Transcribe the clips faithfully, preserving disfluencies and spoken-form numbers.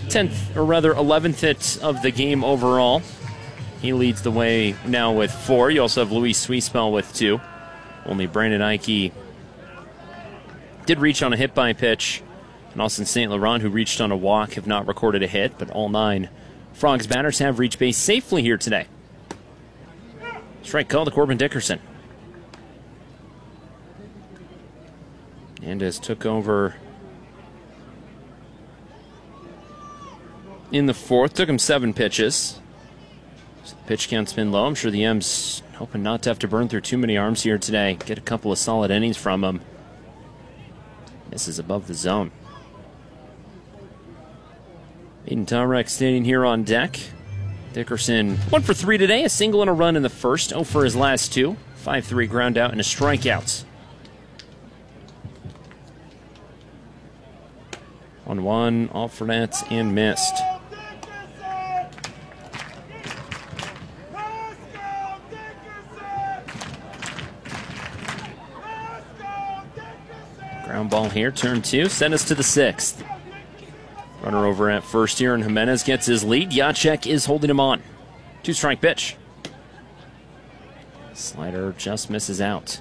tenth, or rather eleventh hit of the game overall. He leads the way now with four. You also have Luis Swiespel with two. Only Brandon Ike did reach on a hit by pitch. And Austin Saint Laurent, who reached on a walk, have not recorded a hit, but all nine Frogs batters have reached base safely here today. Strike call to Corbin Dickerson. Hernandez took over in the fourth. Took him seven pitches. So the pitch count's been low. I'm sure the M's hoping not to have to burn through too many arms here today. Get a couple of solid innings from him. This is above the zone. Aiden Tarek standing here on deck. Dickerson, one for three today. A single and a run in the first. oh for his last two. five three ground out and a strikeout. one one, off for that and missed. Ground ball here, turn two, send us to the sixth. Runner over at first here, and Jimenez gets his lead. Jacek is holding him on. Two-strike pitch. Slider just misses out.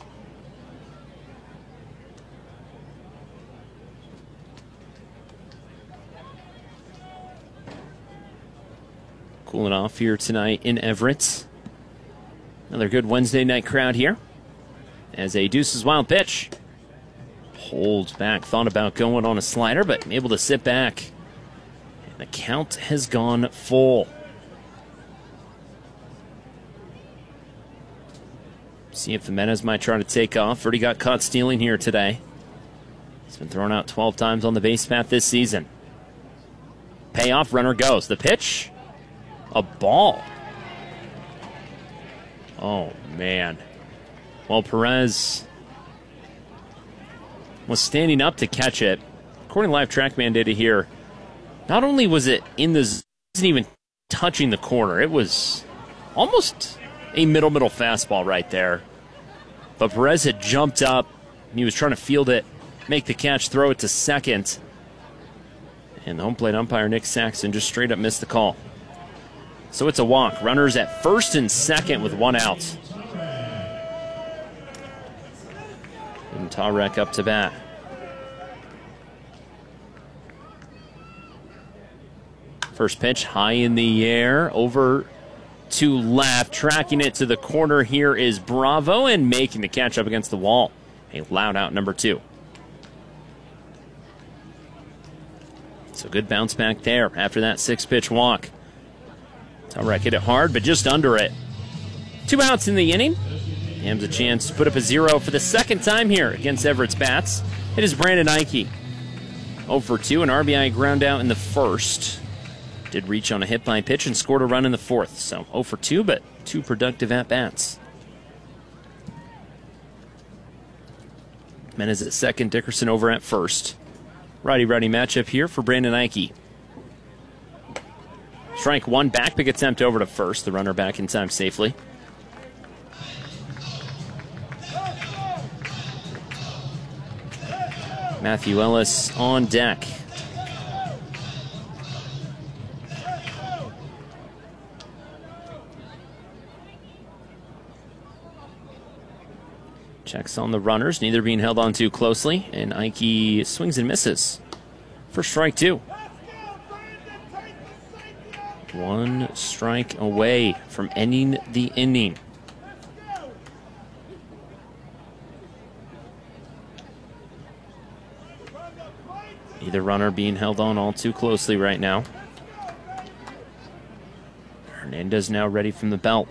Cooling off here tonight in Everett. Another good Wednesday night crowd here. As a Deuces wild pitch. Holds back, thought about going on a slider, but able to sit back. And the count has gone full. See if Jimenez might try to take off. Already got caught stealing here today. He's been thrown out twelve times on the base path this season. Payoff, runner goes. The pitch, a ball. Oh, man. Well, Perez was standing up to catch it. According to Live TrackMan data here, not only was it in the zone, it wasn't even touching the corner. It was almost a middle-middle fastball right there. But Perez had jumped up. He was trying to field it, make the catch, throw it to second. And the home plate umpire, Nick Saxon, just straight up missed the call. So it's a walk. Runners at first and second with one out. And Tarek up to bat. First pitch high in the air, over to left. Tracking it to the corner here is Bravo, and making the catch up against the wall. A loud out, number two. So good bounce back there after that six-pitch walk. Tarek hit it hard, but just under it. Two outs in the inning. Hams a chance to put up a zero for the second time here against Everett's bats. It is Brandon Ike. oh for two, an R B I ground out in the first. Did reach on a hit by pitch and scored a run in the fourth. So oh for two, but two productive at-bats. Menez at second, Dickerson over at first. Righty-righty matchup here for Brandon Ike. Strike one, back pick attempt over to first. The runner back in time safely. Matthew Ellis on deck. Checks on the runners, neither being held on too closely, and Ike swings and misses for strike two. One strike away from ending the inning. Either runner being held on all too closely right now. Hernandez now ready from the belt.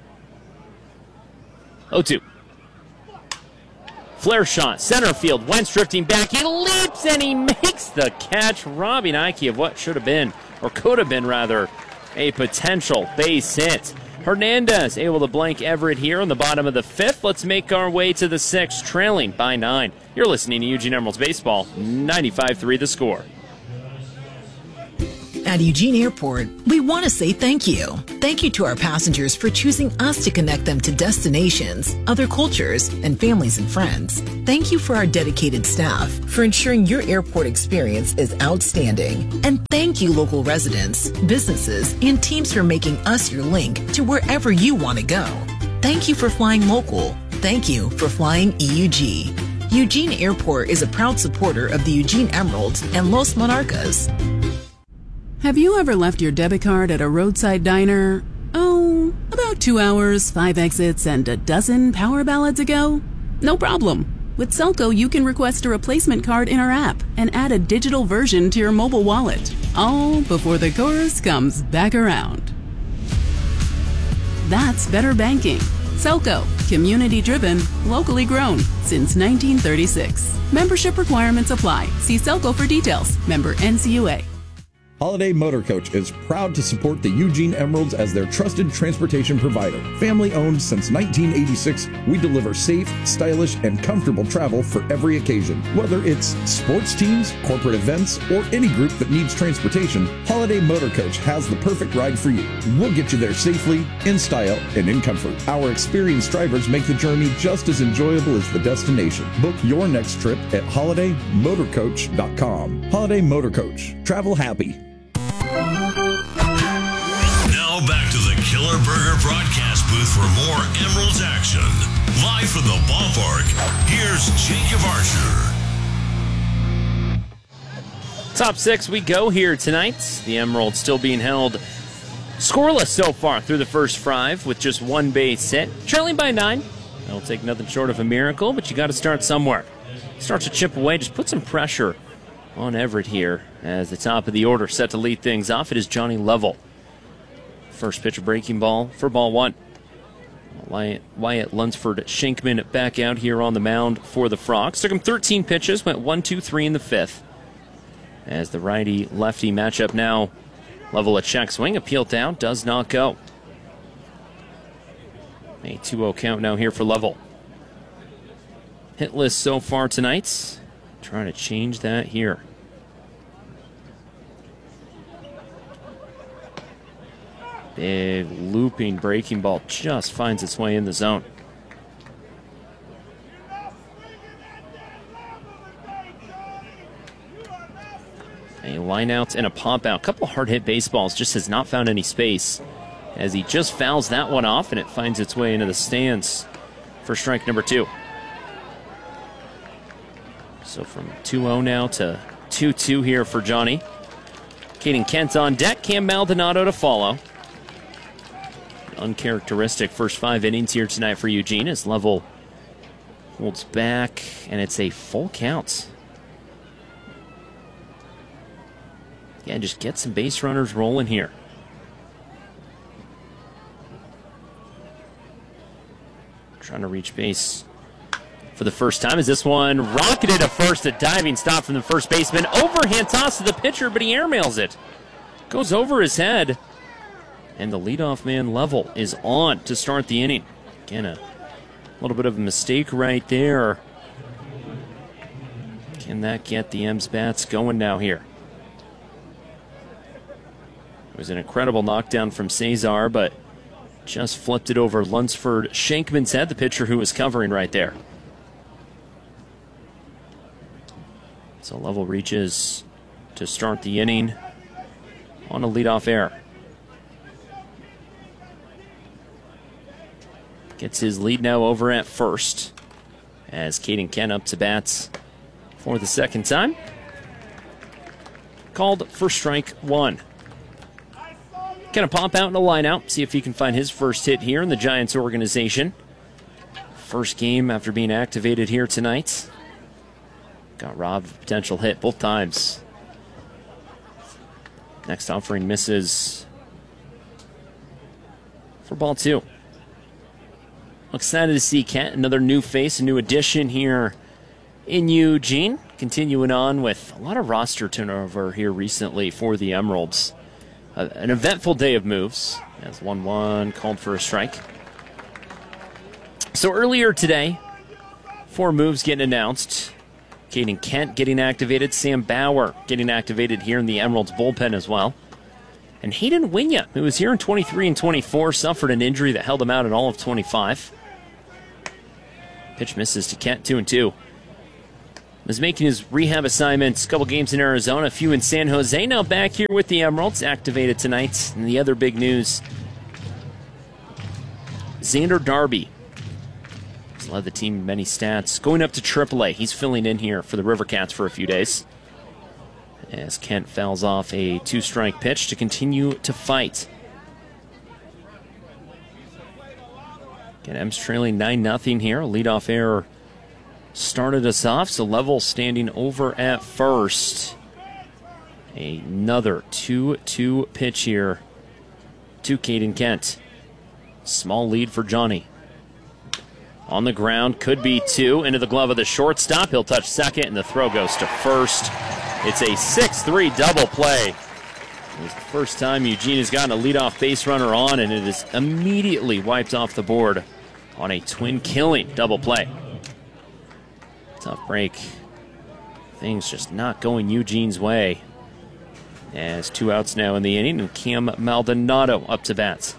oh two. Flare shot, center field. Wentz drifting back. He leaps and he makes the catch, robbing Ike of what should have been, or could have been rather, a potential base hit. Hernandez able to blank Everett here in the bottom of the fifth. Let's make our way to the sixth, trailing by nine. You're listening to Eugene Emeralds Baseball, ninety-five three The Score. At At Eugene Airport, we want to say thank you. Thank you to our passengers for choosing us to connect them to destinations, other cultures, and families and friends. Thank you for our dedicated staff for ensuring your airport experience is outstanding. And thank you, local residents, businesses, and teams for making us your link to wherever you want to go. Thank you for flying local. Thank you for flying E U G. Eugene Airport is a proud supporter of the Eugene Emeralds and Los Monarcas. Have you ever left your debit card at a roadside diner? Oh, about two hours, five exits, and a dozen power ballads ago? No problem. With Selco, you can request a replacement card in our app and add a digital version to your mobile wallet, all before the chorus comes back around. That's better banking. Selco, community-driven, locally grown, since nineteen thirty-six. Membership requirements apply. See Selco for details. Member N C U A. Holiday Motor Coach is proud to support the Eugene Emeralds as their trusted transportation provider. Family owned since nineteen eighty-six, we deliver safe, stylish, and comfortable travel for every occasion. Whether it's sports teams, corporate events, or any group that needs transportation, Holiday Motor Coach has the perfect ride for you. We'll get you there safely, in style, and in comfort. Our experienced drivers make the journey just as enjoyable as the destination. Book your next trip at holiday motor coach dot com. Holiday Motor Coach. Travel happy. Now back to the Killer Burger broadcast booth for more Emeralds action. Live from the ballpark, here's Jacob Archer. Top six we go here tonight. The Emeralds still being held scoreless so far through the first five with just one base hit. Trailing by nine. That'll take nothing short of a miracle, but you got to start somewhere. Starts to chip away, just put some pressure on Everett here as the top of the order set to lead things off. It is Johnny Level. First pitch, a breaking ball for ball one. Wyatt, Wyatt Lunsford Shankman back out here on the mound for the Frogs. Took him thirteen pitches, went one, two, three in the fifth. As the righty-lefty matchup now, Level a check swing, appeal down, does not go. A two oh count now here for Level. Hitless so far tonight. Trying to change that here. Big looping breaking ball just finds its way in the zone. A line out and a pop out. Couple hard hit baseballs, just has not found any space as he just fouls that one off and it finds its way into the stands for strike number two. So from two oh now to two two here for Johnny. Caden Kent on deck, Cam Maldonado to follow. Uncharacteristic first five innings here tonight for Eugene as Level holds back, and it's a full count. Yeah, just get some base runners rolling here. Trying to reach base for the first time as this one rocketed to first, a diving stop from the first baseman. Overhand toss to the pitcher, but he airmails it. Goes over his head. And the leadoff man Level is on to start the inning. Again, a little bit of a mistake right there. Can that get the M's bats going now here? It was an incredible knockdown from Cesar, but just flipped it over Lunsford Shankman's head, the pitcher who was covering right there. So Level reaches to start the inning on a leadoff error. Gets his lead now over at first as Caden Kent up to bats for the second time. Called for strike one. Gonna pop out in a line out, see if he can find his first hit here in the Giants organization. First game after being activated here tonight. Got robbed of a potential hit both times. Next offering misses for ball two. Excited to see Kent, another new face, a new addition here in Eugene. Continuing on with a lot of roster turnover here recently for the Emeralds. Uh, an eventful day of moves as one one called for a strike. So earlier today, four moves getting announced. Caden Kent getting activated, Sam Bauer getting activated here in the Emeralds bullpen as well. And Hayden Winya, who was here in twenty-three and twenty-four, suffered an injury that held him out in all of twenty-five. Pitch misses to Kent, two and two. Was making his rehab assignments, a couple games in Arizona, a few in San Jose. Now back here with the Emeralds, activated tonight. And the other big news, Xander Darby has led the team in many stats. Going up to triple A, he's filling in here for the River Cats for a few days. As Kent fouls off a two-strike pitch to continue to fight. Again, M's trailing nine nothing here. A leadoff error started us off, so level standing over at first. Another two two pitch here to Caden Kent. Small lead for Johnny. On the ground, could be two. Into the glove of the shortstop. He'll touch second, and the throw goes to first. It's a six three double play. It's the first time Eugene has gotten a leadoff base runner on, and it is immediately wiped off the board on a twin-killing double play. Tough break. Things just not going Eugene's way. As two outs now in the inning, and Cam Maldonado up to bat.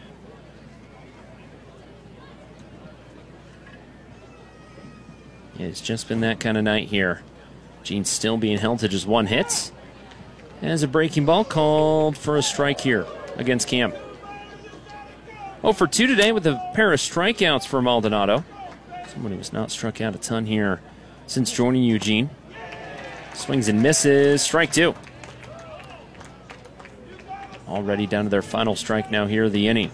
It's just been that kind of night here. Gene still being held to just one hit. As a breaking ball called for a strike here against Cam. oh for two today with a pair of strikeouts for Maldonado. Someone who has not struck out a ton here since joining Eugene. Swings and misses. Strike two. Already down to their final strike now here of the inning.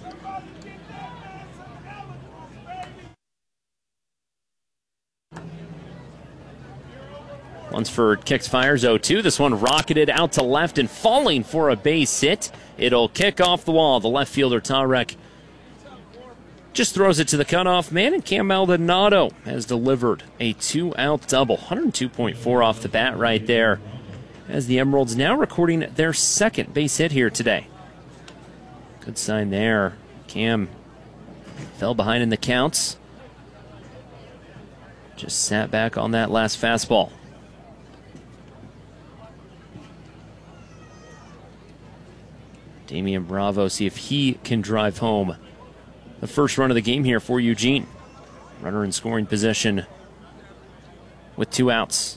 Lunsford kicks, fires oh two. This one rocketed out to left and falling for a base hit. It'll kick off the wall. The left fielder, Tarek, just throws it to the cutoff man, and Cam Maldonado has delivered a two-out double. one oh two point four off the bat right there, as the Emeralds now recording their second base hit here today. Good sign there. Cam fell behind in the counts. Just sat back on that last fastball. Damian Bravo, see if he can drive home the first run of the game here for Eugene. Runner in scoring position with two outs.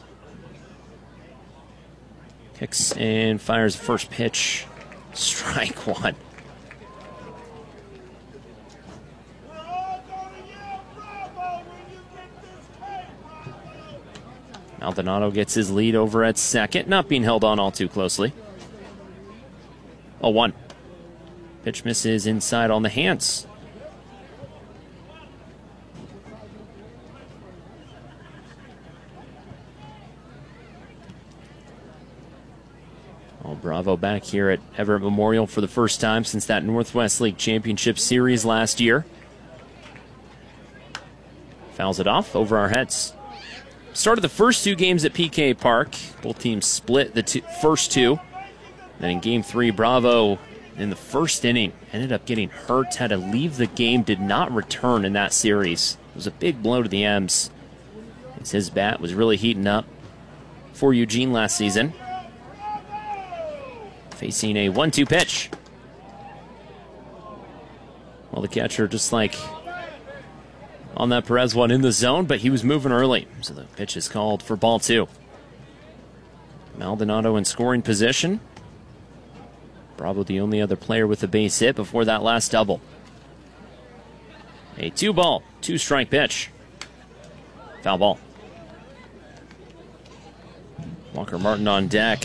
Kicks and fires the first pitch. Strike one. Maldonado gets his lead over at second, not being held on all too closely. oh one. Pitch misses inside on the hands. Oh, Bravo back here at Everett Memorial for the first time since that Northwest League Championship Series last year. Fouls it off over our heads. Started the first two games at P K Park. Both teams split the two, first two. Then in game three, Bravo in the first inning ended up getting hurt, had to leave the game, did not return in that series. It was a big blow to the M's, as his bat was really heating up for Eugene last season. Facing a one two pitch. Well, the catcher just like on that Perez one in the zone, but he was moving early, so the pitch is called for ball two. Maldonado in scoring position. Bravo the only other player with a base hit before that last double. A two ball, two strike pitch. Foul ball. Walker Martin on deck.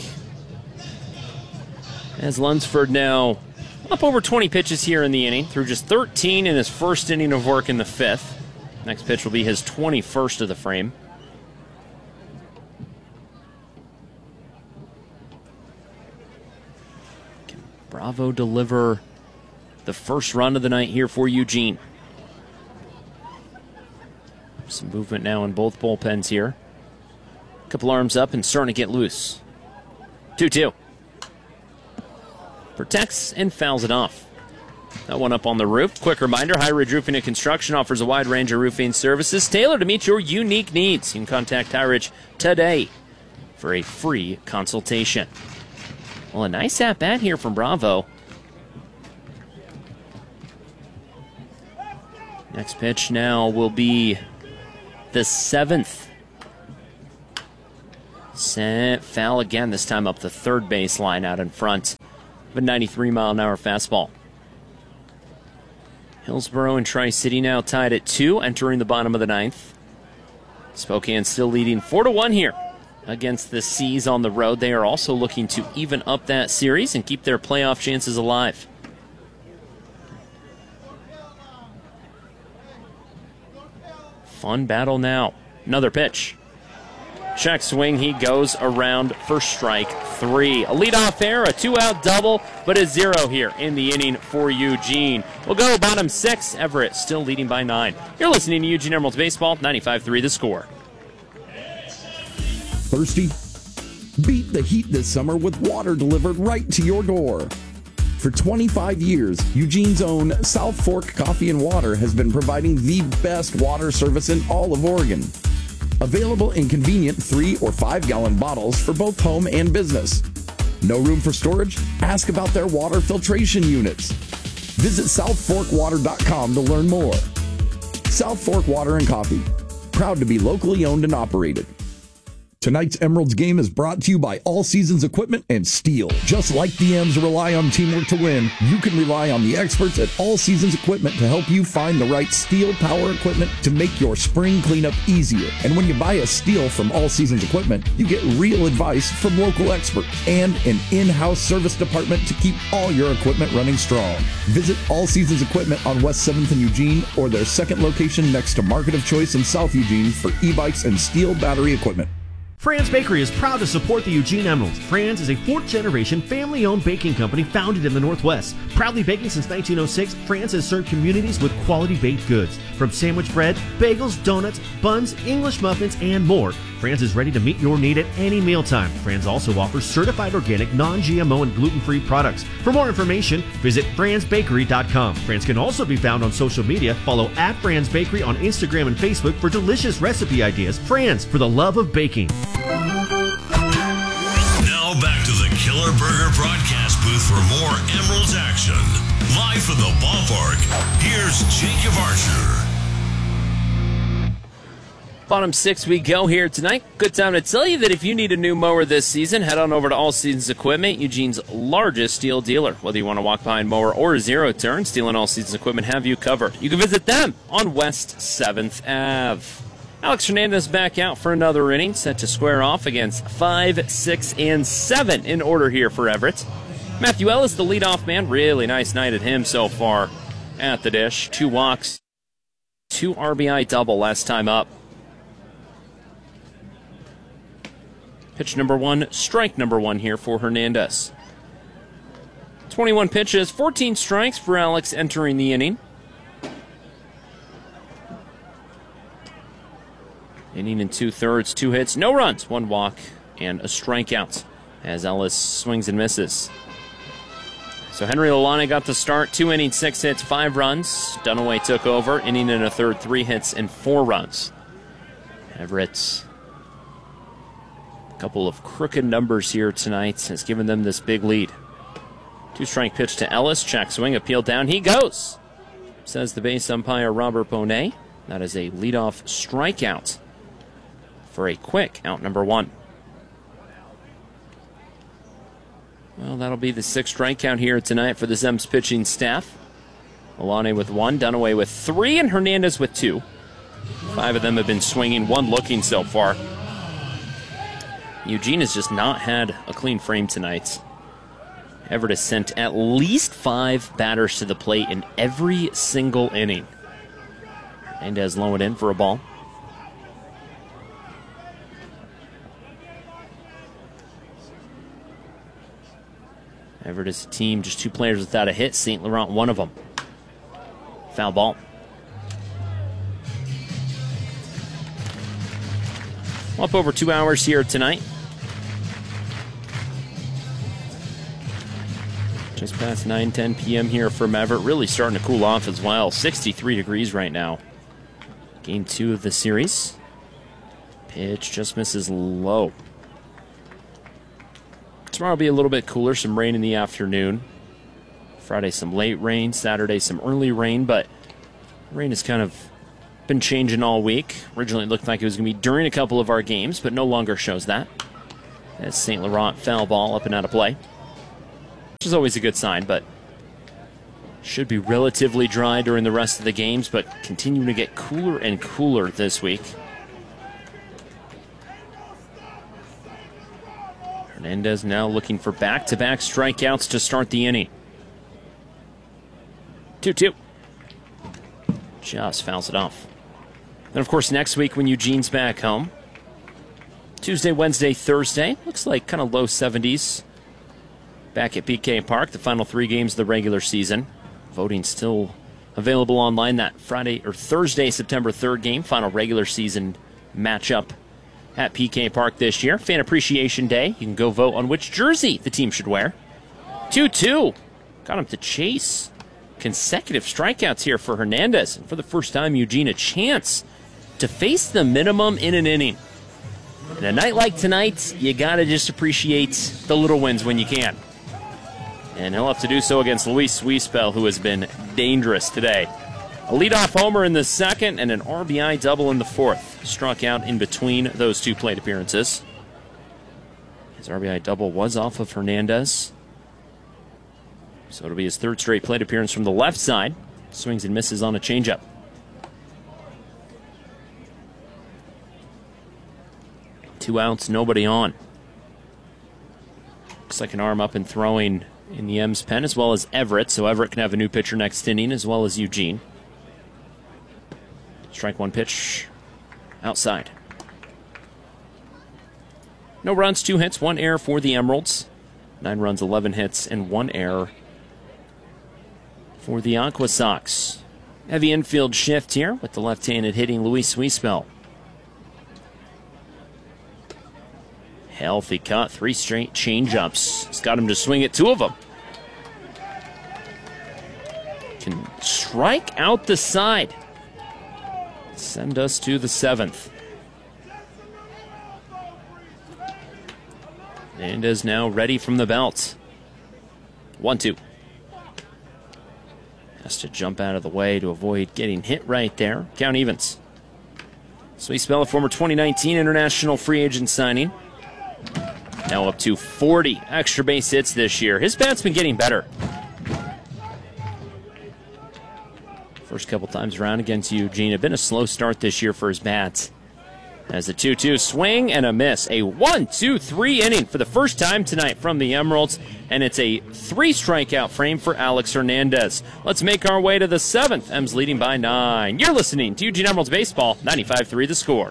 As Lunsford now up over twenty pitches here in the inning, through just thirteen in his first inning of work in the fifth. Next pitch will be his twenty-first of the frame. Can Bravo deliver the first run of the night here for Eugene? Some movement now in both bullpens here. Couple arms up and starting to get loose. two two. Protects and fouls it off. That one up on the roof. Quick reminder, High Ridge Roofing and Construction offers a wide range of roofing services tailored to meet your unique needs. You can contact High Ridge today for a free consultation. Well, a nice at-bat here from Bravo. Next pitch now will be the seventh. Set foul again, this time up the third baseline out in front of a ninety-three mile an hour fastball. Hillsboro and Tri-City now tied at two, entering the bottom of the ninth. Spokane still leading four to one here against the Seas on the road. They are also looking to even up that series and keep their playoff chances alive. Fun battle now. Another pitch. Check swing, he goes around for strike three. A leadoff error, a two-out double, but a zero here in the inning for Eugene. We'll go bottom six. Everett still leading by nine. You're listening to Eugene Emeralds Baseball, ninety-five three The Score. Thirsty? Beat the heat this summer with water delivered right to your door. For twenty-five years, Eugene's own South Fork Coffee and Water has been providing the best water service in all of Oregon. Available in convenient three or five gallon bottles for both home and business. No room for storage? Ask about their water filtration units. Visit south fork water dot com to learn more. South Fork Water and Coffee, proud to be locally owned and operated. Tonight's Emeralds game is brought to you by All Seasons Equipment and Steel. Just like D Ms rely on teamwork to win, you can rely on the experts at All Seasons Equipment to help you find the right steel power equipment to make your spring cleanup easier. And when you buy a steel from All Seasons Equipment, you get real advice from local experts and an in-house service department to keep all your equipment running strong. Visit All Seasons Equipment on West seventh in Eugene or their second location next to Market of Choice in South Eugene for e-bikes and steel battery equipment. Fran's Bakery is proud to support the Eugene Emeralds. Fran's is a fourth-generation, family-owned baking company founded in the Northwest. Proudly baking since nineteen oh six, Fran's has served communities with quality baked goods. From sandwich bread, bagels, donuts, buns, English muffins, and more, Fran's is ready to meet your need at any mealtime. Fran's also offers certified organic, non-G M O, and gluten-free products. For more information, visit frans bakery dot com. Fran's can also be found on social media. Follow at Fran's Bakery on Instagram and Facebook for delicious recipe ideas. Fran's, for the love of baking. Now back to the Killer Burger broadcast booth for more Emeralds action. Live from the ballpark, here's Jacob Archer. Bottom six we go here tonight. Good time to tell you that if you need a new mower this season, head on over to All Seasons Equipment, Eugene's largest steel dealer. Whether you want to walk behind mower or a zero turn, Steel and All Seasons Equipment have you covered. You can visit them on West seventh Avenue. Alex Hernandez back out for another inning, set to square off against five, six, and seven in order here for Everett. Matthew Ellis, the leadoff man. Really nice night at him so far at the dish. Two walks, two R B I double last time up. Pitch number one, strike number one here for Hernandez. twenty-one pitches, fourteen strikes for Alex entering the inning. Inning and two-thirds, two hits, no runs, one walk, and a strikeout as Ellis swings and misses. So Henry Lalane got the start, two innings, six hits, five runs. Dunaway took over, inning and a third, three hits, and four runs. Everett's couple of crooked numbers here tonight has given them this big lead. Two-strike pitch to Ellis, check swing, appeal down, he goes, says the base umpire Robert Bonet. That is a leadoff strikeout for a quick out number one. Well, that'll be the sixth strikeout here tonight for the Zems pitching staff. Alane with one, Dunaway with three, and Hernandez with two. Five of them have been swinging, one looking so far. Eugene has just not had a clean frame tonight. Everett has sent at least five batters to the plate in every single inning. Hernandez low it in for a ball. Everett is a team, just two players without a hit. Saint Laurent, one of them. Foul ball. Up over two hours here tonight. Just past nine ten p.m. here from Everett. Really starting to cool off as well. sixty-three degrees right now. Game two of the series. Pitch just misses low. Tomorrow will be a little bit cooler. Some rain in the afternoon. Friday, some late rain. Saturday, some early rain. But Rain has kind of been changing all week. Originally it looked like it was going to be during a couple of our games, but no longer shows that. As Saint Laurent foul ball up and out of play. Which is always a good sign, but should be relatively dry during the rest of the games, but continuing to get cooler and cooler this week. Hernandez now looking for back-to-back strikeouts to start the inning. two two. Just fouls it off. Then, of course, next week when Eugene's back home, Tuesday, Wednesday, Thursday, looks like kind of low seventies back at P K Park, the final three games of the regular season. Voting still available online. That Friday or Thursday, September third game, final regular season matchup at P K Park this year. Fan Appreciation Day. You can go vote on which jersey the team should wear. two two. Got him to chase. Consecutive strikeouts here for Hernandez. And for the first time, Eugene a chance to face the minimum in an inning. In a night like tonight, you got to just appreciate the little wins when you can. And he'll have to do so against Luis Suispel, who has been dangerous today. A leadoff homer in the second and an R B I double in the fourth. Struck out in between those two plate appearances. His R B I double was off of Hernandez. So it'll be his third straight plate appearance from the left side. Swings and misses on a changeup. Two outs, nobody on. Looks like an arm up and throwing in the M's pen, as well as Everett. So Everett can have a new pitcher next inning, as well as Eugene. Strike one pitch outside. No runs, two hits, one error for the Emeralds. Nine runs, eleven hits, and one error for the Aqua Sox. Heavy infield shift here with the left-handed hitting Luis Suispel. Healthy cut, three straight changeups. It's got him to swing at two of them. Can strike out the side. Send us to the seventh. And is now ready from the belt. one two. Has to jump out of the way to avoid getting hit right there. Count evens. Suispel, a former twenty nineteen international free agent signing. Now up to forty extra base hits this year. His bat's been getting better. First couple times around against Eugene. It's been a slow start this year for his bats. As a two two swing and a miss. A one two three inning for the first time tonight from the Emeralds. And it's a three strikeout frame for Alex Hernandez. Let's make our way to the seventh. M's leading by nine. You're listening to Eugene Emeralds Baseball, ninety-five three The Score.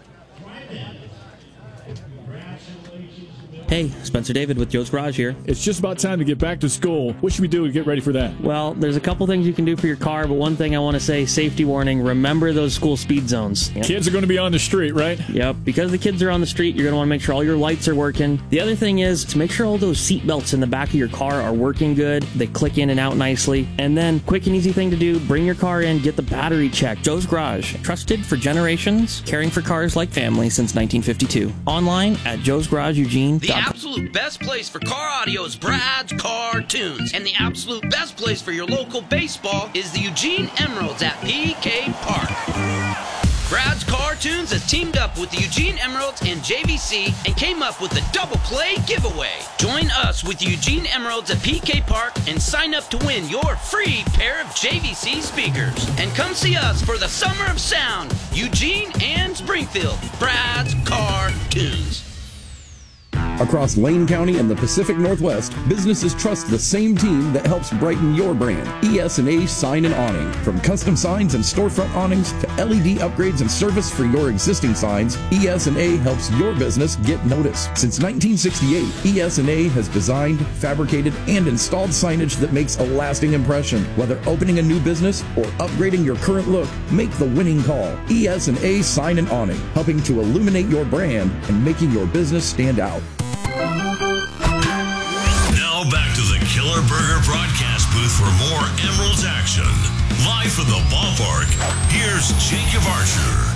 Hey, Spencer David with Joe's Garage here. It's just about time to get back to school. What should we do to get ready for that? Well, there's a couple things you can do for your car, but one thing I want to say, safety warning, remember those school speed zones. Yep. Kids are going to be on the street, right? Yep. Because the kids are on the street, you're going to want to make sure all your lights are working. The other thing is to make sure all those seat belts in the back of your car are working good. They click in and out nicely. And then, quick and easy thing to do, bring your car in, get the battery checked. Joe's Garage, trusted for generations, caring for cars like family since nineteen fifty-two. Online at joes garage eugene dot com. The absolute best place for car audio is Brad's Car Tunes. And the absolute best place for your local baseball is the Eugene Emeralds at P K Park. Brad's Car Tunes has teamed up with the Eugene Emeralds and J V C and came up with a double play giveaway. Join us with the Eugene Emeralds at P K Park and sign up to win your free pair of J V C speakers. And come see us for the Summer of Sound, Eugene and Springfield. Brad's Car Tunes. Across Lane County and the Pacific Northwest, businesses trust the same team that helps brighten your brand. E S and A Sign and Awning. From custom signs and storefront awnings to L E D upgrades and service for your existing signs, E S and A helps your business get noticed. Since nineteen sixty-eight, E S and A has designed, fabricated, and installed signage that makes a lasting impression. Whether opening a new business or upgrading your current look, make the winning call. E S and A Sign and Awning, helping to illuminate your brand and making your business stand out. Now back to the Killer Burger broadcast booth for more Emeralds action. Live from the ballpark, here's Jacob Archer.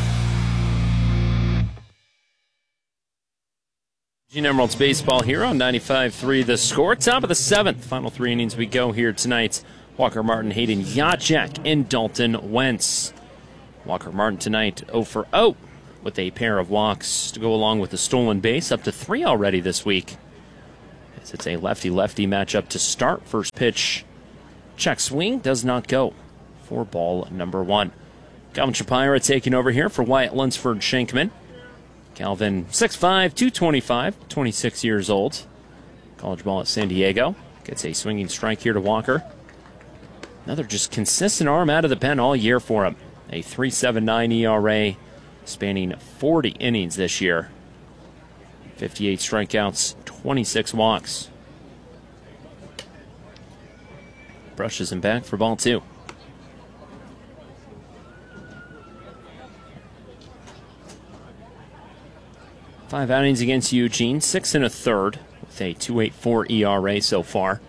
Eugene Emeralds baseball here on ninety-five three The Score. Top of the seventh. Final three innings we go here tonight. Walker Martin, Hayden Yachek, and Dalton Wentz. Walker Martin tonight oh for oh with a pair of walks to go along with the stolen base, up to three already this week. As it's a lefty-lefty matchup to start. First pitch, check swing, does not go for ball number one. Calvin Shapira taking over here for Wyatt Lunsford Shankman. Calvin, six five, two twenty-five, twenty-six years old. College ball at San Diego. Gets a swinging strike here to Walker. Another just consistent arm out of the pen all year for him. A three point seven nine E R A spanning forty innings this year. fifty-eight strikeouts, twenty-six walks. Brushes him back for ball two. Five outings against Eugene, six and a third, with a two point eight four E R A so far.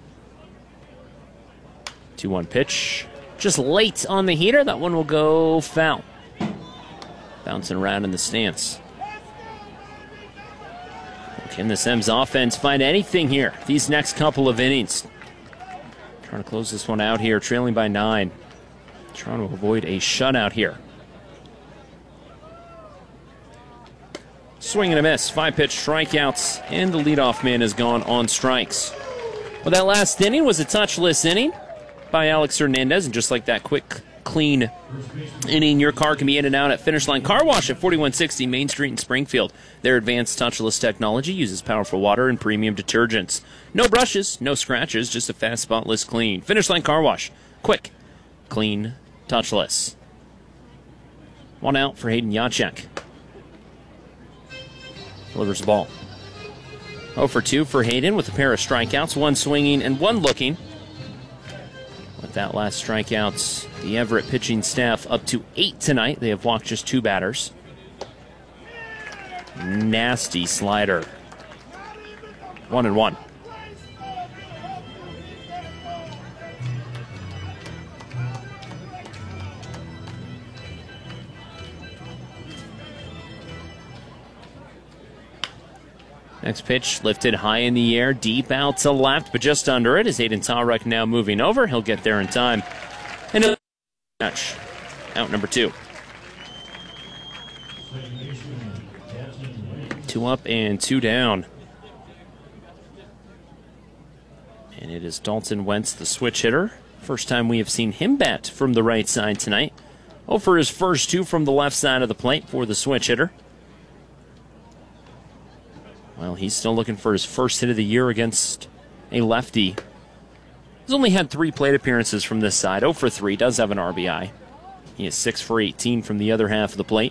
two one pitch. Just late on the heater. That one will go foul. Bouncing around in the stance. Can the Sems offense find anything here these next couple of innings? Trying to close this one out here, trailing by nine. Trying to avoid a shutout here. Swing and a miss. Five-pitch strikeouts, and the leadoff man has gone on strikes. Well, that last inning was a touchless inning by Alex Hernandez, and just like that quick, clean inning, your car can be in and out at Finish Line Car Wash at forty-one sixty Main Street in Springfield. Their advanced touchless technology uses powerful water and premium detergents. No brushes, no scratches, just a fast, spotless clean. Finish Line Car Wash. Quick, clean, touchless. One out for Hayden Yachek. Delivers the ball. oh for two for Hayden with a pair of strikeouts, one swinging and one looking. With that last strikeouts, the Everett pitching staff up to eight tonight. They have walked just two batters. Nasty slider. One and one. Next pitch lifted high in the air, deep out to left, but just under it is Aiden Tarek now moving over. He'll get there in time. And he'll catch. Out number two. Two up and two down. And it is Dalton Wentz, the switch hitter. First time we have seen him bat from the right side tonight. oh for his first two from the left side of the plate for the switch hitter. Well, he's still looking for his first hit of the year against a lefty. He's only had three plate appearances from this side. oh for three, does have an R B I. He is six for eighteen from the other half of the plate.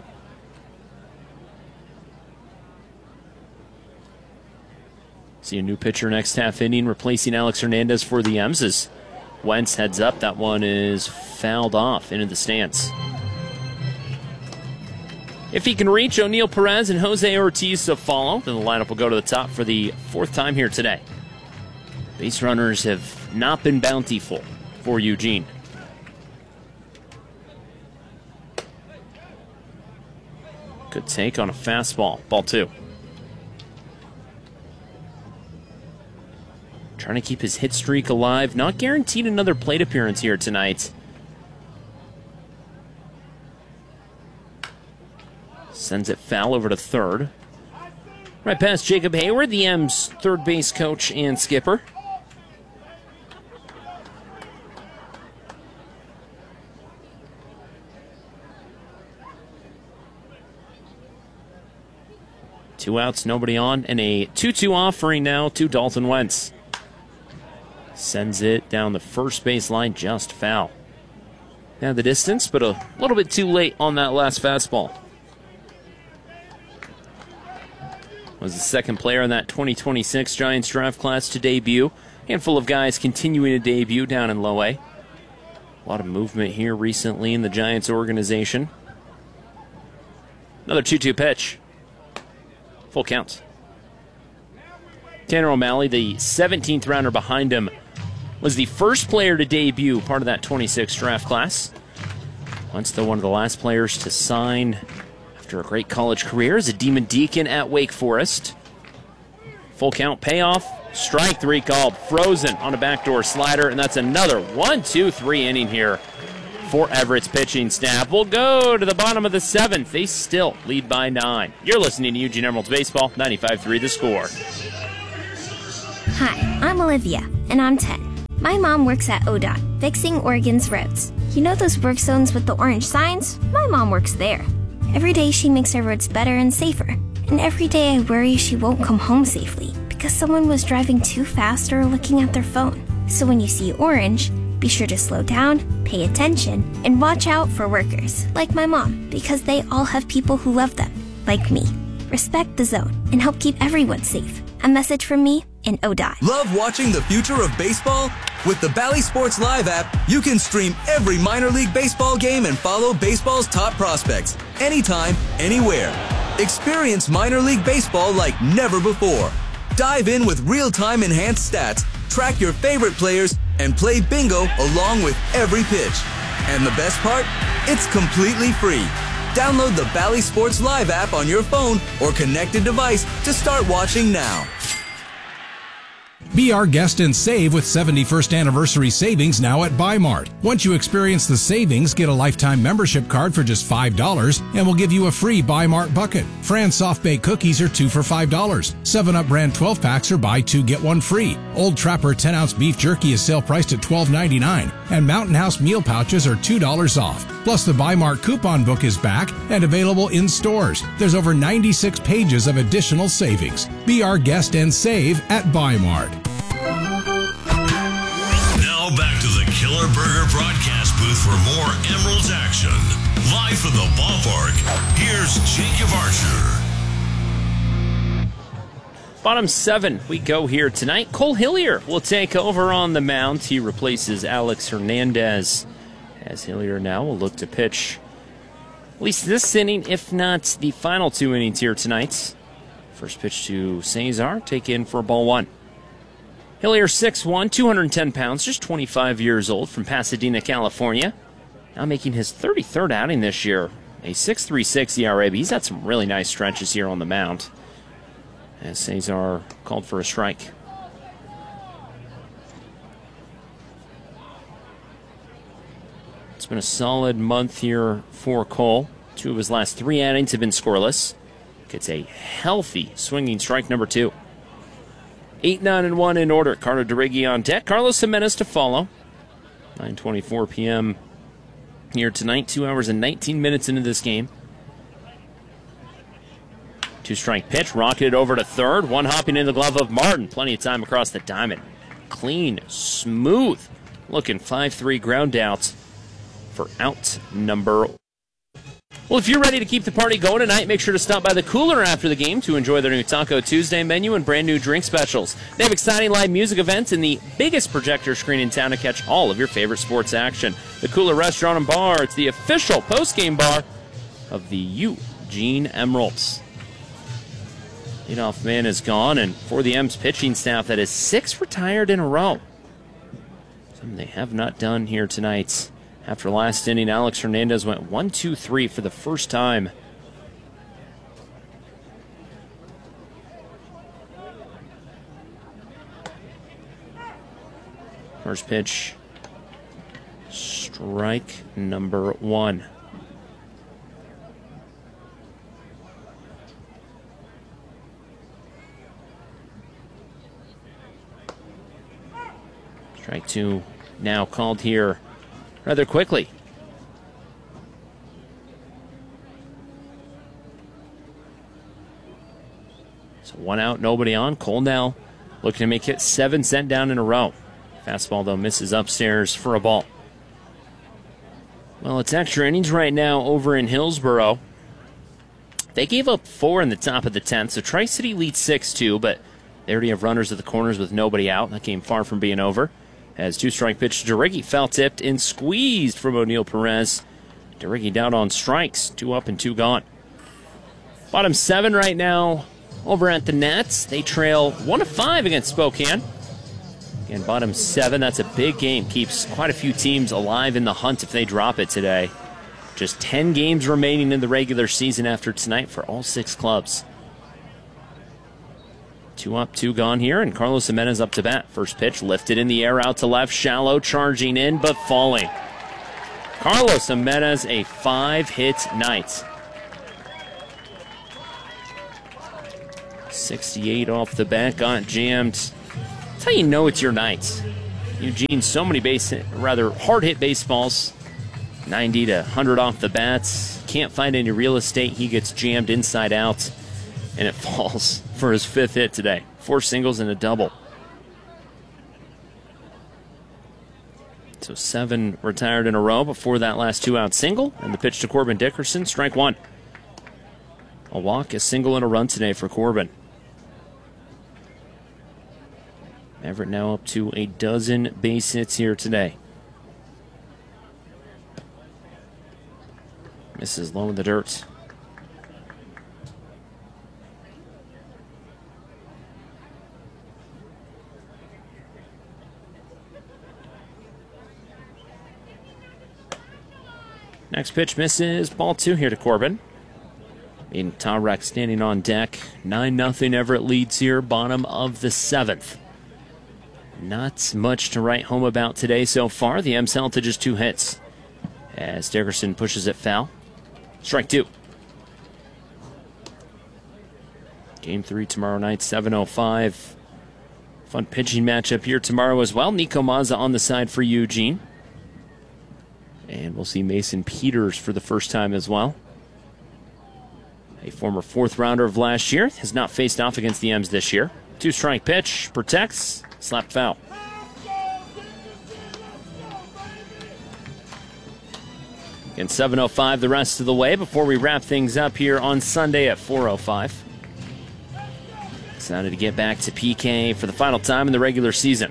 See a new pitcher next half inning, replacing Alex Hernandez for the M's as Wentz heads up. That one is fouled off into the stands. If he can reach O'Neal Perez and Jose Ortiz to follow, then the lineup will go to the top for the fourth time here today. Base runners have not been bountiful for Eugene. Good take on a fastball. Ball two. Trying to keep his hit streak alive. Not guaranteed another plate appearance here tonight. Sends it foul over to third. Right past Jacob Hayward, the M's third base coach and skipper. Two outs, nobody on, and a two two offering now to Dalton Wentz. Sends it down the first base line, just foul. Now the distance, but a little bit too late on that last fastball. Was the second player in that twenty twenty-six Giants draft class to debut. Handful of guys continuing to debut down in low A. A lot of movement here recently in the Giants organization. Another two two pitch. Full count. Tanner O'Malley, the seventeenth rounder behind him, was the first player to debut part of that twenty-six draft class. Once though one of the last players to sign after a great college career as a Demon Deacon at Wake Forest. Full count payoff. Strike three called. Frozen on a backdoor slider, and that's another one two three inning here for Everett's pitching staff. We'll go to the bottom of the seventh. They still lead by nine. You're listening to Eugene Emeralds Baseball, ninety-five three The Score. Hi, I'm Olivia, and I'm ten. My mom works at O D O T, fixing Oregon's roads. You know those work zones with the orange signs? My mom works there. Every day she makes our roads better and safer. And every day I worry she won't come home safely because someone was driving too fast or looking at their phone. So when you see orange, be sure to slow down, pay attention, and watch out for workers, like my mom, because they all have people who love them, like me. Respect the zone and help keep everyone safe. A message from me and O D O T. Love watching the future of baseball? With the Bally Sports Live app, you can stream every minor league baseball game and follow baseball's top prospects anytime, anywhere. Experience minor league baseball like never before. Dive in with real-time enhanced stats, track your favorite players, and play bingo along with every pitch. And the best part? It's completely free. Download the Bally Sports Live app on your phone or connected device to start watching now. Be our guest and save with seventy-first anniversary savings now at Buy Mart. Once you experience the savings, get a lifetime membership card for just five dollars and we'll give you a free Buy Mart bucket. Fran's soft baked cookies are two for five dollars. seven up brand twelve packs are buy two get one free. Old Trapper ten ounce beef jerky is sale priced at twelve ninety-nine and Mountain House meal pouches are two dollars off. Plus the Buy Mart coupon book is back and available in stores. There's over ninety-six pages of additional savings. Be our guest and save at Buy Mart. Now back to the Killer Burger broadcast booth for more Emeralds action. Live from the ballpark, here's Jacob Archer. Bottom seven, we go here tonight. Cole Hillier will take over on the mound. He replaces Alex Hernandez, as Hillier now will look to pitch at least this inning, if not the final two innings here tonight. First pitch to Cesar, take in for ball one. Hillier, six one, two hundred ten pounds, just twenty-five years old, from Pasadena, California. Now making his thirty-third outing this year. A six point three six E R A, but he's had some really nice stretches here on the mound. As Cesar called for a strike. It's been a solid month here for Cole. Two of his last three outings have been scoreless. Gets a healthy swinging strike number two. eight, nine, and one in order. Carter DeRiggi on deck. Carlos Jimenez to follow. nine twenty-four p.m. here tonight. Two hours and nineteen minutes into this game. Two-strike pitch. Rocketed over to third. One hopping in the glove of Martin. Plenty of time across the diamond. Clean, smooth looking five three ground out for out number one. Well, if you're ready to keep the party going tonight, make sure to stop by the Cooler after the game to enjoy their new Taco Tuesday menu and brand new drink specials. They have exciting live music events and the biggest projector screen in town to catch all of your favorite sports action. The Cooler Restaurant and Bar, it's the official post-game bar of the Eugene Emeralds. Leadoff man is gone, and for the M's pitching staff, that is six retired in a row. Something they have not done here tonight. After last inning, Alex Hernandez went one two three for the first time. First pitch, strike number one. Strike two now called here rather quickly. So one out, nobody on. Cole now looking to make it seven sent down in a row. Fastball, though, misses upstairs for a ball. Well, it's extra innings right now over in Hillsboro. They gave up four in the top of the tenth, so Tri-City leads six two, but they already have runners at the corners with nobody out. That game far from being over. As two-strike pitch to DeRiggi, foul-tipped and squeezed from O'Neal Perez. DeRiggi down on strikes, two up and two gone. Bottom seven right now over at the Nets. They trail one to five against Spokane. Again, bottom seven, that's a big game. Keeps quite a few teams alive in the hunt if they drop it today. Just ten games remaining in the regular season after tonight for all six clubs. Two up, two gone here, and Carlos Jimenez up to bat. First pitch lifted in the air, out to left, shallow, charging in, but falling. Carlos Jimenez, a five-hit night. sixty-eight off the bat, got jammed. That's how you know it's your night. Eugene, so many base, rather hard-hit baseballs. ninety to one hundred off the bats. Can't find any real estate. He gets jammed inside out, and it falls for his fifth hit today. Four singles and a double. So seven retired in a row before that last two-out single, and the pitch to Corbin Dickerson, strike one. A walk, a single, and a run today for Corbin. Everett now up to a dozen base hits here today. Misses low in the dirt. Next pitch misses. Ball two here to Corbin. In Tarek standing on deck. nine nothing Everett leads here. Bottom of the seventh. Not much to write home about today so far. The M's held to just two hits as Dickerson pushes it foul. Strike two. Game three tomorrow night, seven oh five. Fun pitching matchup here tomorrow as well. Nico Mazza on the side for Eugene. And we'll see Mason Peters for the first time as well. A former fourth rounder of last year. Has not faced off against the M's this year. Two strike pitch. Protects. Slapped foul. And seven oh five the rest of the way before we wrap things up here on Sunday at four oh five. Excited to get back to P K for the final time in the regular season.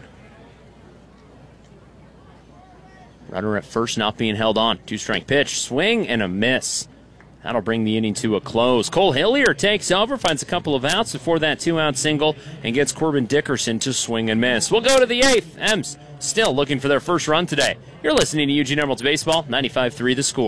Runner at first not being held on. Two-strike pitch, swing, and a miss. That'll bring the inning to a close. Cole Hillier takes over, finds a couple of outs before that two-out single, and gets Corbin Dickerson to swing and miss. We'll go to the eighth. M's still looking for their first run today. You're listening to Eugene Emeralds Baseball, ninety-five three The Score.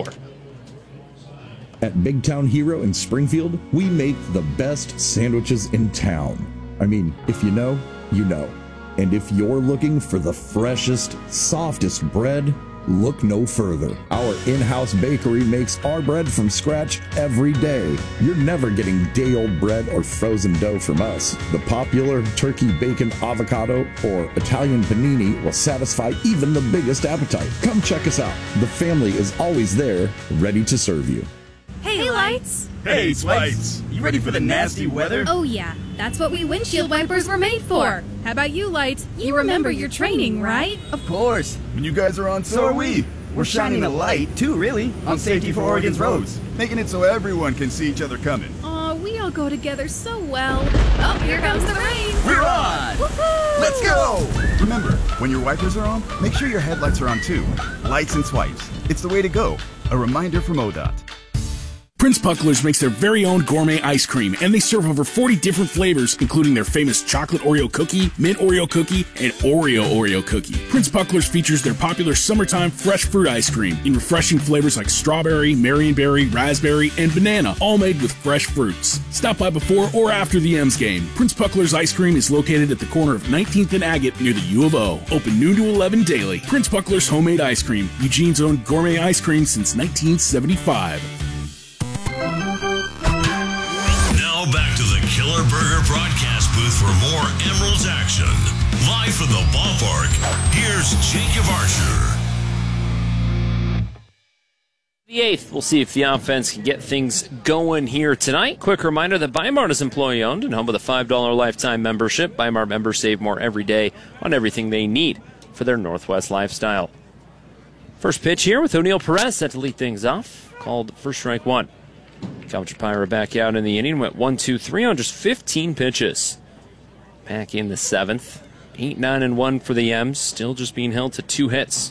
At Big Town Hero in Springfield, we make the best sandwiches in town. I mean, if you know, you know. And if you're looking for the freshest, softest bread, look no further. Our in-house bakery makes our bread from scratch every day. You're never getting day-old bread or frozen dough from us. The popular turkey bacon avocado or Italian panini will satisfy even the biggest appetite. Come check us out. The family is always there, ready to serve you. Hey, hey Lights! Hey, Swipes! You ready for the nasty weather? Oh yeah, that's what we windshield wipers were made for. How about you, Lights? You, you remember your training, right? Of course. When you guys are on, so are we. We're shining a light, too, really, on safety for Oregon's roads, making it so everyone can see each other coming. Aw, we all go together so well. Oh, here comes the rain! We're on! Woohoo! Let's go! Remember, when your wipers are on, make sure your headlights are on, too. Lights and swipes. It's the way to go. A reminder from O D O T. Prince Pucklers makes their very own gourmet ice cream, and they serve over forty different flavors, including their famous chocolate Oreo cookie, mint Oreo cookie, and Oreo Oreo cookie. Prince Pucklers features their popular summertime fresh fruit ice cream in refreshing flavors like strawberry, marionberry, raspberry, and banana, all made with fresh fruits. Stop by before or after the M's game. Prince Pucklers ice cream is located at the corner of nineteenth and Agate near the U of O. Open noon to eleven daily. Prince Pucklers homemade ice cream, Eugene's own gourmet ice cream since nineteen seventy-five. Back to the Killer Burger broadcast booth for more Emeralds action. Live from the ballpark, here's Jacob Archer. The eighth, we'll see if the offense can get things going here tonight. Quick reminder that Bi-Mart is employee-owned and home with a five dollar lifetime membership. Bi-Mart members save more every day on everything they need for their Northwest lifestyle. First pitch here with O'Neill Perez set to lead things off. Called for strike one. Calvin back out in the inning, went one, two, three on just fifteen pitches. Back in the seventh. eight, nine, and one for the M's, still just being held to two hits.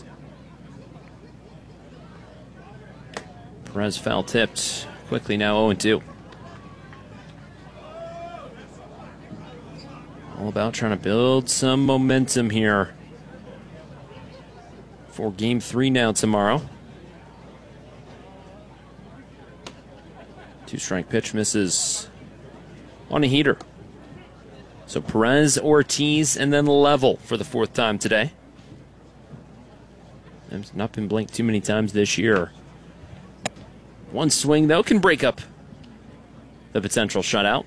Perez foul tipped, quickly now oh and two. All about trying to build some momentum here for game three now tomorrow. Two-strike pitch misses on a heater. So Perez, Ortiz, and then Level for the fourth time today. It's not been blinked too many times this year. One swing, though, can break up the potential shutout.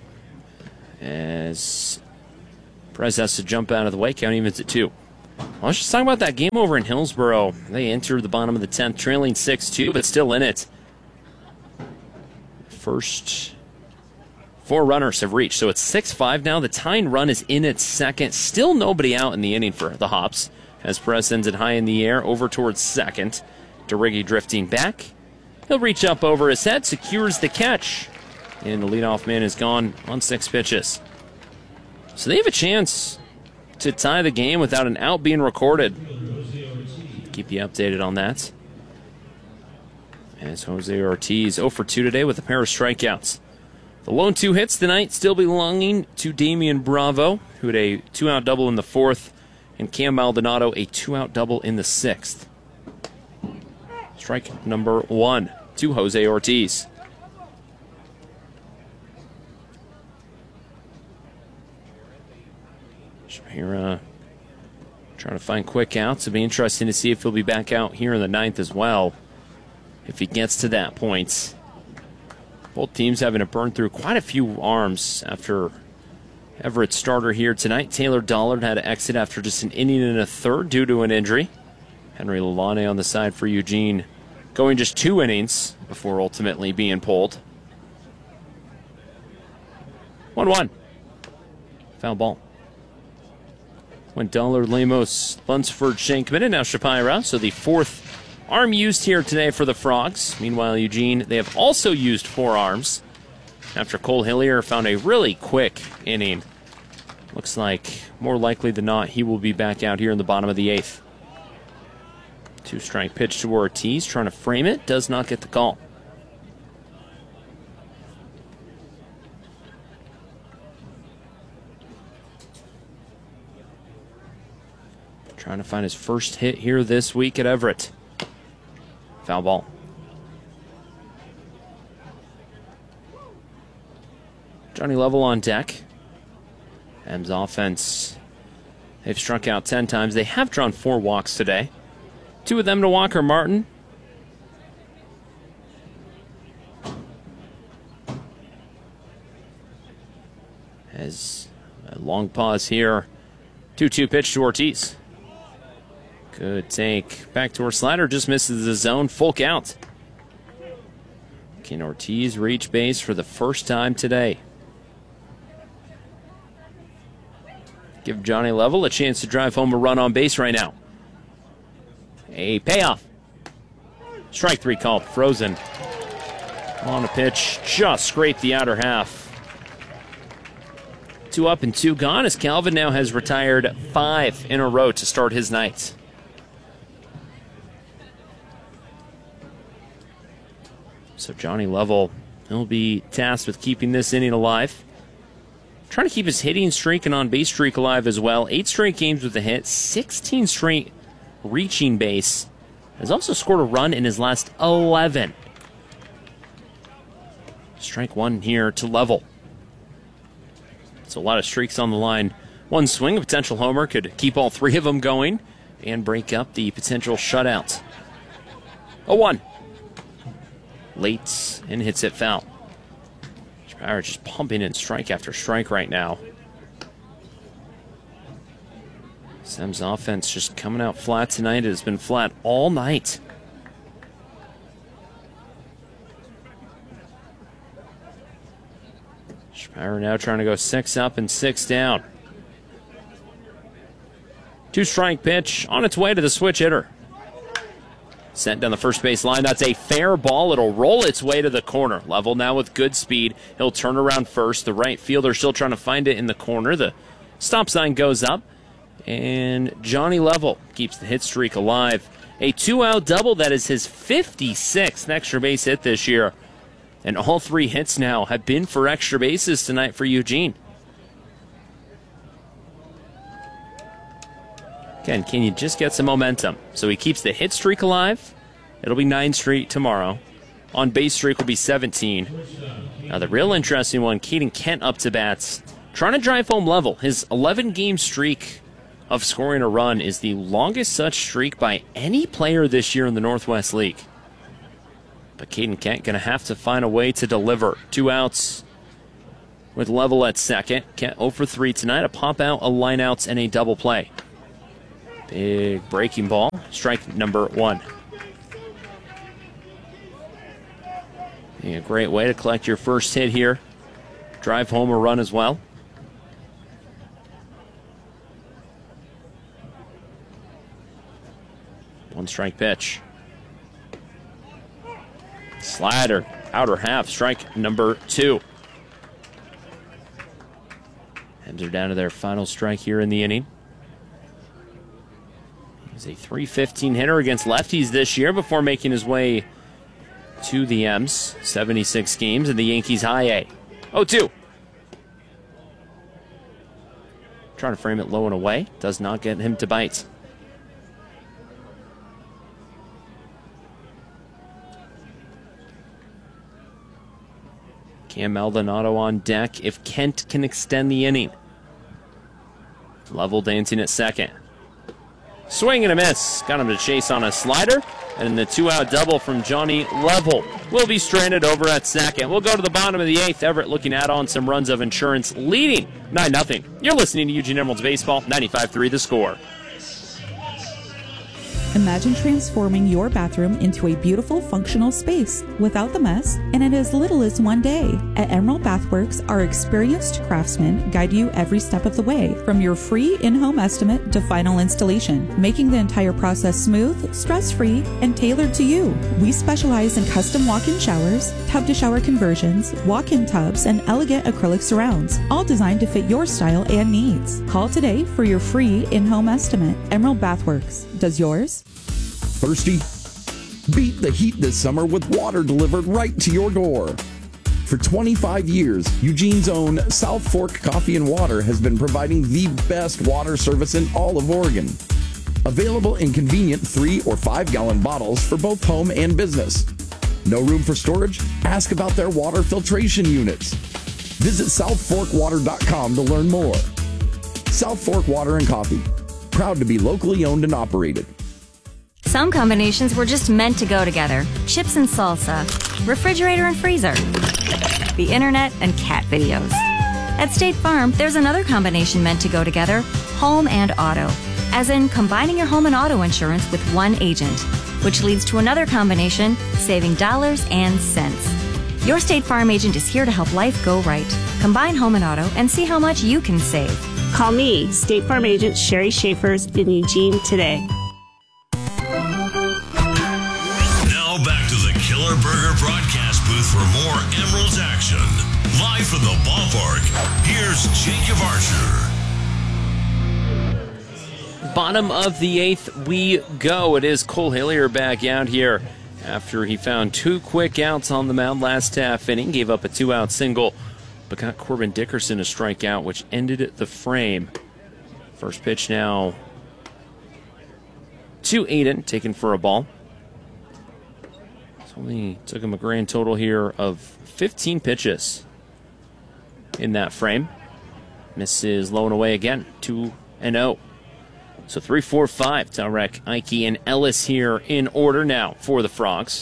As Perez has to jump out of the way, count evens at two. Well, let's just talk about that game over in Hillsboro. They entered the bottom of the tenth, trailing six two, but still in it. First four runners have reached, so it's six five now. The tying run is in its second. Still nobody out in the inning for the Hops, as Perez sends it high in the air over towards second. DeRiggi drifting back. He'll reach up over his head, secures the catch, and the leadoff man is gone on six pitches. So they have a chance to tie the game without an out being recorded. Keep you updated on that. As Jose Ortiz oh for two today with a pair of strikeouts. The lone two hits tonight still belonging to Damian Bravo, who had a two-out double in the fourth, and Cam Maldonado a two-out double in the sixth. Strike number one to Jose Ortiz. Shapira trying to find quick outs. It'll be interesting to see if he'll be back out here in the ninth as well, if he gets to that point. Both teams having to burn through quite a few arms after Everett's starter here tonight. Taylor Dollard had to exit after just an inning and a third due to an injury. Henry Lalane on the side for Eugene, going just two innings before ultimately being pulled. one one. Foul ball. Went Dollard, Lemos, Lunsford, Shankman, and now Shapira. So the fourth arm used here today for the Frogs. Meanwhile, Eugene, they have also used four arms after Cole Hillier found a really quick inning. Looks like, more likely than not, he will be back out here in the bottom of the eighth. Two-strike pitch to Ortiz, trying to frame it, does not get the call. Trying to find his first hit here this week at Everett. Foul ball. Johnny Level on deck. M's offense, they've struck out ten times. They have drawn four walks today. Two of them to Walker Martin. As a long pause here. two two pitch to Ortiz. Good take. Backdoor slider just misses the zone. Full count. Can Ortiz reach base for the first time today? Give Johnny Level a chance to drive home a run on base right now. A payoff. Strike three called. Frozen. On a pitch. Just scraped the outer half. Two up and two gone as Calvin now has retired five in a row to start his night. So Johnny Level, he'll be tasked with keeping this inning alive. Trying to keep his hitting streak and on-base streak alive as well. Eight straight games with a hit, sixteen straight reaching base. Has also scored a run in his last eleven. Strike one here to Level. So a lot of streaks on the line. One swing, a potential homer, could keep all three of them going and break up the potential shutout. oh one. Late and hits it foul. Shapira just pumping in strike after strike right now. Sem's offense just coming out flat tonight. It has been flat all night. Shapira now trying to go six up and six down. Two strike pitch on its way to the switch hitter. Sent down the first base line. That's a fair ball. It'll roll its way to the corner. Level now with good speed. He'll turn around first. The right fielder still trying to find it in the corner. The stop sign goes up. And Johnny Level keeps the hit streak alive. A two-out double. That is his fifty-sixth extra base hit this year. And all three hits now have been for extra bases tonight for Eugene. Again, can you just get some momentum? So he keeps the hit streak alive. It'll be nine straight tomorrow. On base streak will be seventeen. Now the real interesting one, Caden Kent up to bats. Trying to drive home Level. His eleven game streak of scoring a run is the longest such streak by any player this year in the Northwest League. But Caden Kent going to have to find a way to deliver. Two outs with Level at second. Kent oh for three tonight. A pop out, a line outs, and a double play. Big breaking ball. Strike number one. Yeah, a great way to collect your first hit here. Drive home a run as well. One strike pitch. Slider, outer half, strike number two. Heads are down to their final strike here in the inning. He's a three fifteen hitter against lefties this year before making his way to the M's. seventy-six games in the Yankees High A. oh two. Trying to frame it low and away. Does not get him to bite. Cam Maldonado on deck if Kent can extend the inning. Level dancing at second. Swing and a miss. Got him to chase on a slider. And the two-out double from Johnny Level will be stranded over at second. We'll go to the bottom of the eighth. Everett looking at on some runs of insurance, leading nine nothing. You're listening to Eugene Emeralds Baseball, ninety-five three The Score. Imagine transforming your bathroom into a beautiful, functional space without the mess and in as little as one day. At Emerald Bathworks, our experienced craftsmen guide you every step of the way, from your free in-home estimate to final installation, making the entire process smooth, stress-free, and tailored to you. We specialize in custom walk-in showers, tub-to-shower conversions, walk-in tubs, and elegant acrylic surrounds, all designed to fit your style and needs. Call today for your free in-home estimate. Emerald Bathworks. Does yours? Thirsty? Beat the heat this summer with water delivered right to your door. For twenty-five years, Eugene's own South Fork Coffee and Water has been providing the best water service in all of Oregon. Available in convenient three or five gallon bottles for both home and business. No room for storage? Ask about their water filtration units. Visit south fork water dot com to learn more. South Fork Water and Coffee. Proud to be locally owned and operated. Some combinations were just meant to go together. Chips and salsa, refrigerator and freezer, the internet and cat videos. At State Farm, there's another combination meant to go together, home and auto. As in combining your home and auto insurance with one agent, which leads to another combination, saving dollars and cents. Your State Farm agent is here to help life go right. Combine home and auto and see how much you can save. Call me, State Farm agent Sherry Schaefer's in Eugene today. Back to the Killer Burger broadcast booth for more Emeralds action. Live from the ballpark, here's Jacob Archer. Bottom of the eighth we go. It is Cole Hillier back out here after he found two quick outs on the mound last half inning. Gave up a two-out single, but got Corbin Dickerson a strikeout, which ended the frame. First pitch now to Aiden, taken for a ball. Only took him a grand total here of fifteen pitches in that frame. Misses low and away again, two and oh. So three, four, five. Tarek, Ike, and Ellis here in order now for the Frogs.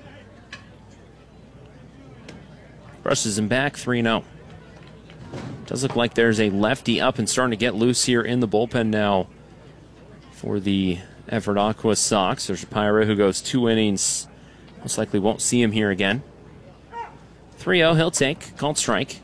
Brushes him back, three and oh. Does look like there's a lefty up and starting to get loose here in the bullpen now for the Everett Aqua Sox. There's Shapira, who goes two innings. Most likely won't see him here again. three oh, he'll take. Called strike.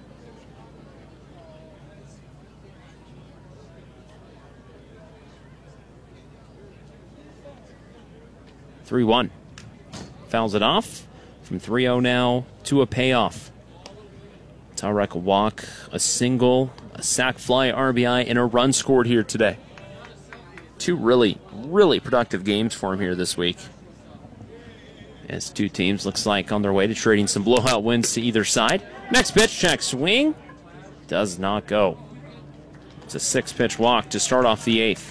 three one. Fouls it off. From three oh now to a payoff. Tarek a walk, a single, a sac fly, R B I, and a run scored here today. Two really, really productive games for him here this week. As two teams looks like on their way to trading some blowout wins to either side. Next pitch, check swing. Does not go. It's a six-pitch walk to start off the eighth.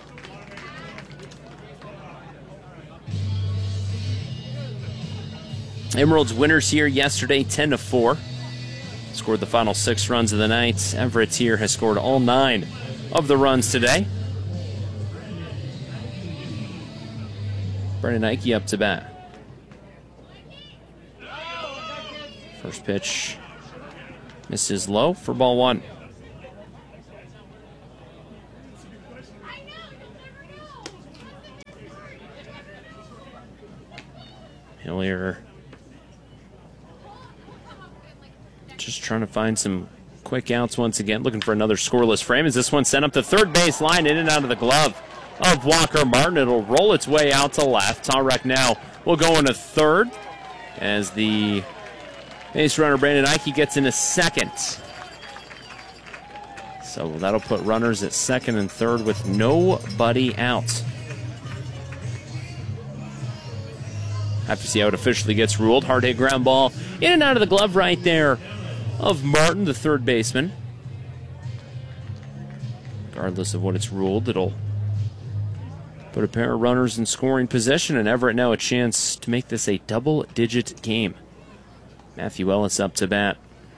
Emeralds winners here yesterday, ten to four. Scored the final six runs of the night. Everett here has scored all nine of the runs today. Brandon Ike up to bat. First pitch misses low for ball one. Hillier just trying to find some quick outs once again, looking for another scoreless frame as this one sent up the third base line, in and out of the glove of Walker Martin. It'll roll its way out to left. Tarek now will go into third as the base runner Brandon Ike gets into second. So that'll put runners at second and third with nobody out. Have to see how it officially gets ruled. Hard hit ground ball in and out of the glove right there of Martin, the third baseman. Regardless of what it's ruled, it'll put a pair of runners in scoring position, and Everett now a chance to make this a double-digit game. Matthew Ellis up to bat.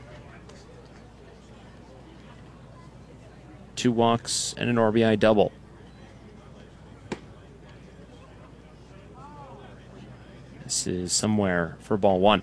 Two walks and an R B I double. This is somewhere for ball one.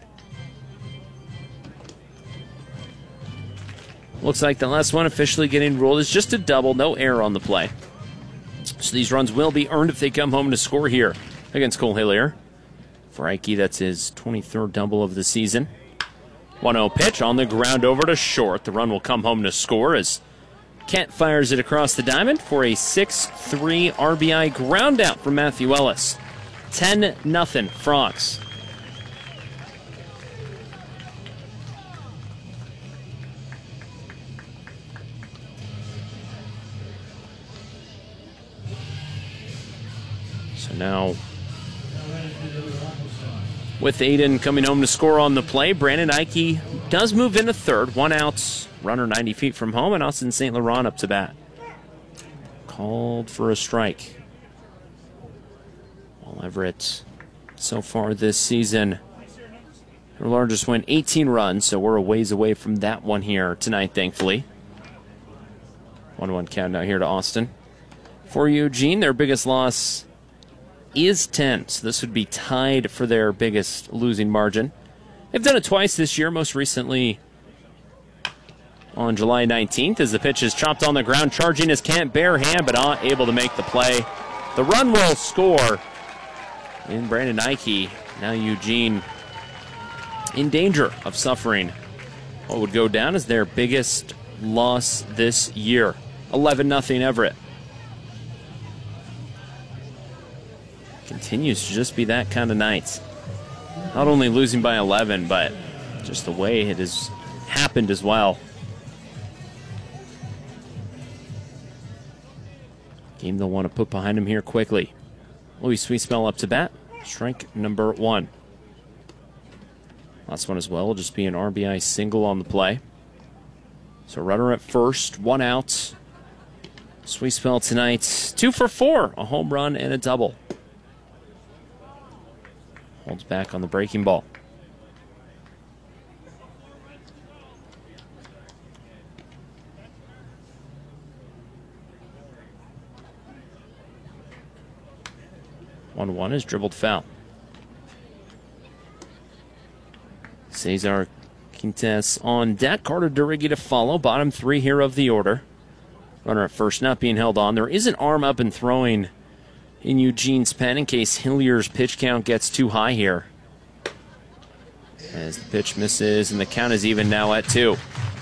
Looks like the last one officially getting ruled is just a double, no error on the play. So these runs will be earned if they come home to score here against Cole Hillier. For Ike, that's his twenty-third double of the season. one oh pitch on the ground over to short. The run will come home to score as Kent fires it across the diamond for a six three R B I ground out from Matthew Ellis. ten nothing Frogs. So now, with Aiden coming home to score on the play, Brandon Ike does move into third. One out, runner ninety feet from home, and Austin Saint Laurent up to bat. Called for a strike. Well, Everett, so far this season, their largest win, eighteen runs, so we're a ways away from that one here tonight, thankfully. one one count now here to Austin. For Eugene, their biggest loss is ten, so this would be tied for their biggest losing margin. They've done it twice this year, most recently on July nineteenth, as the pitch is chopped on the ground, charging his Kent bare hand, but not able to make the play. The run will score in Brandon Ike. Now Eugene in danger of suffering what would go down as their biggest loss this year. eleven nothing Everett. Continues to just be that kind of night. Not only losing by eleven, but just the way it has happened as well. Game they'll want to put behind him here quickly. Louis Sweetspell up to bat. Strike number one. Last one as well will just be an R B I single on the play. So runner at first, one out. Sweetspell tonight, two for four. A home run and a double. Holds back on the breaking ball. one one is dribbled foul. Cesar Quintes on deck. Carter DeRiggi to follow. Bottom three here of the order. Runner at first not being held on. There is an arm up and throwing in Eugene's pen in case Hillier's pitch count gets too high here. As the pitch misses and the count is even now at two.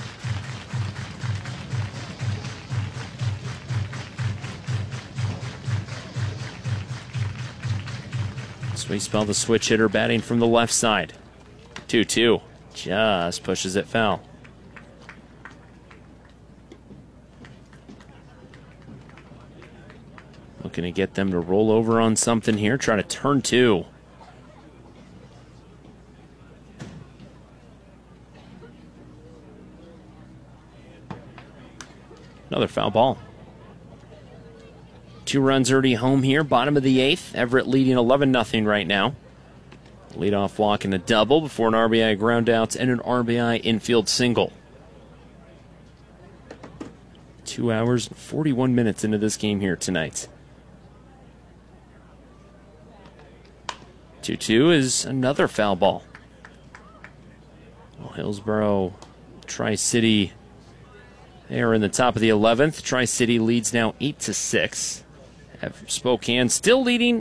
Sweetspell, the switch hitter, batting from the left side. two two. Just pushes it foul. Looking to get them to roll over on something here. Try to turn two. Another foul ball. Two runs already home here. Bottom of the eighth. Everett leading eleven nothing right now. Leadoff walk and a double before an R B I ground out and an R B I infield single. Two hours and forty-one minutes into this game here tonight. two two is another foul ball. Well, Hillsboro, Tri-City, they are in the top of the eleventh. Tri-City leads now eight to six. Have Spokane still leading